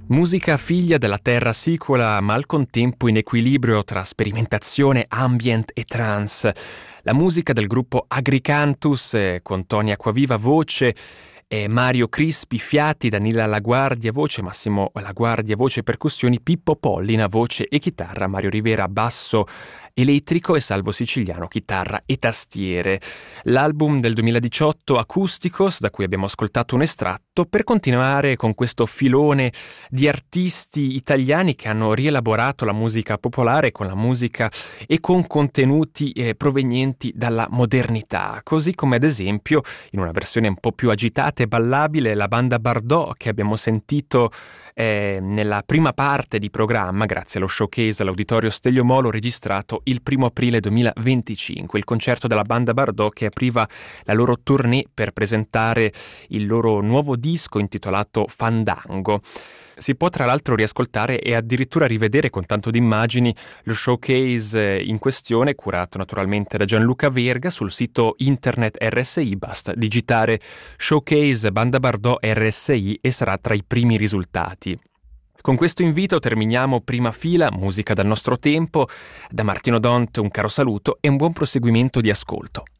Musica figlia della terra sicola, ma al contempo in equilibrio tra sperimentazione, ambient e trance. La musica del gruppo Agricantus, con Tony Acquaviva voce, Mario Crispi fiati, Danila Laguardia voce, Massimo Laguardia voce e percussioni, Pippo Pollina voce e chitarra, Mario Rivera basso elettrico e Salvo Siciliano chitarra e tastiere. L'album del 2018 Acousticos, da cui abbiamo ascoltato un estratto, per continuare con questo filone di artisti italiani che hanno rielaborato la musica popolare con la musica e con contenuti provenienti dalla modernità, così come ad esempio in una versione un po' più agitata e ballabile la banda Bardot che abbiamo sentito nella prima parte di programma grazie allo showcase all'Auditorio Stelio Molo registrato il 1 aprile 2025, il concerto della banda Bardot che apriva la loro tournée per presentare il loro nuovo disco intitolato Fandango. Si può tra l'altro riascoltare e addirittura rivedere con tanto di immagini lo showcase in questione, curato naturalmente da Gianluca Verga, sul sito internet RSI. Basta digitare Showcase Banda Bardot RSI e sarà tra i primi risultati. Con questo invito terminiamo Prima Fila, musica dal nostro tempo. Da Martino Dont un caro saluto e un buon proseguimento di ascolto.